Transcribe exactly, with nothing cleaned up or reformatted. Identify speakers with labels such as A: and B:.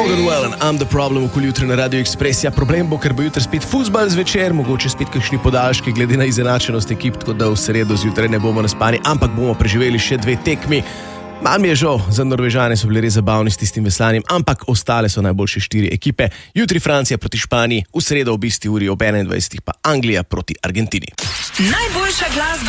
A: Morgan Wallen, I'm the problem, okoli jutri na Radio Express. Ja, problem bo, ker bo jutri spet fuzbal zvečer, mogoče spet kakšni podaljški glede na izenačenost ekip, tako da v sredo zjutraj ne bomo naspani, ampak bomo preživeli še dve tekmi. Mal mi je žal, za Norvežane so bili res zabavni s tistim veslanjem, ampak ostale so najboljše štiri ekipe. Jutri Francija proti Španiji, v sredo ob isti uri ob enaindvajsetih pa Anglija proti Argentini.
B: Najboljša glasba